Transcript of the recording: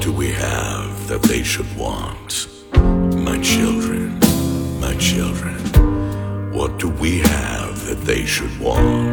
do we have that they should want? My children, what do we have that they should want?